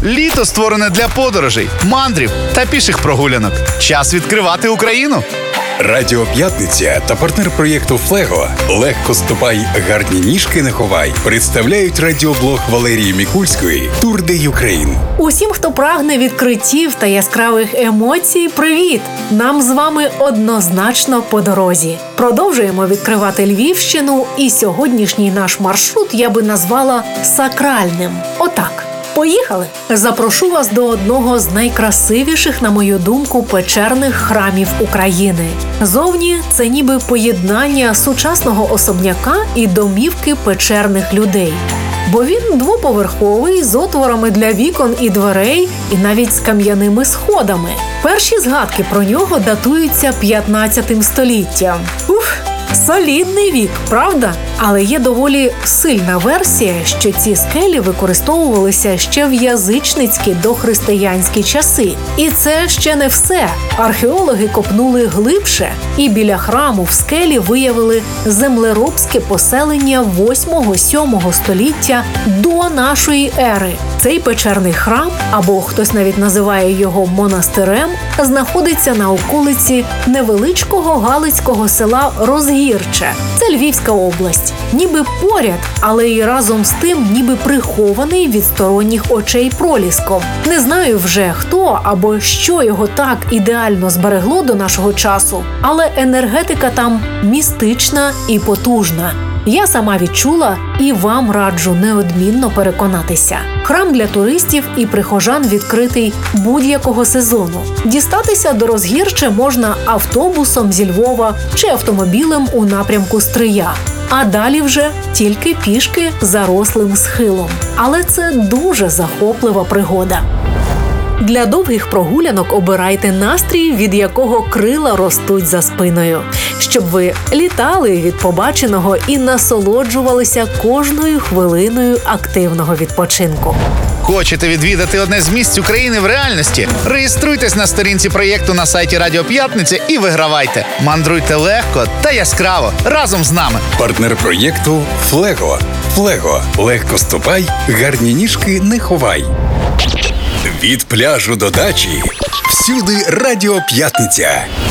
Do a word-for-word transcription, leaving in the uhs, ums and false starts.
Літо створене для подорожей, мандрів та піших прогулянок. Час відкривати Україну. Радіо П'ятниця та партнер проєкту «Флего» «Легко ступай, гарні ніжки не ховай» представляють радіоблог Валерії Мікульської «Тур де Юкрейн». Усім, хто прагне відкриттів та яскравих емоцій, привіт! Нам з вами однозначно по дорозі. Продовжуємо відкривати Львівщину, і сьогоднішній наш маршрут я би назвала сакральним. Отак. Поїхали! Запрошу вас до одного з найкрасивіших, на мою думку, печерних храмів України. Зовні це ніби поєднання сучасного особняка і домівки печерних людей. Бо він двоповерховий, з отворами для вікон і дверей, і навіть з кам'яними сходами. Перші згадки про нього датуються п'ятнадцятим століттям. Уф! Солідний вік, правда? Але є доволі сильна версія, що ці скелі використовувалися ще в язичницькі дохристиянські часи. І це ще не все. Археологи копнули глибше, і біля храму в скелі виявили землеробське поселення восьмого-сьомого століття до нашої ери. Цей печерний храм, або хтось навіть називає його монастирем, знаходиться на околиці невеличкого галицького села Розгірче. Це Львівська область. Ніби поряд, але і разом з тим ніби прихований від сторонніх очей проліском. Не знаю вже хто або що його так ідеально зберегло до нашого часу, але енергетика там містична і потужна. Я сама відчула і вам раджу неодмінно переконатися. Храм для туристів і прихожан відкритий будь-якого сезону. Дістатися до Розгірче можна автобусом зі Львова чи автомобілем у напрямку Стрия. А далі вже тільки пішки зарослим схилом. Але це дуже захоплива пригода. Для довгих прогулянок обирайте настрій, від якого крила ростуть за спиною. Щоб ви літали від побаченого і насолоджувалися кожною хвилиною активного відпочинку. Хочете відвідати одне з місць України в реальності? Реєструйтесь на сторінці проєкту на сайті Радіо П'ятниця і вигравайте. Мандруйте легко та яскраво разом з нами. Партнер проєкту «Флего». «Флего» – легко ступай, гарні ніжки не ховай. Від пляжу до дачі – всюди Радіо П'ятниця.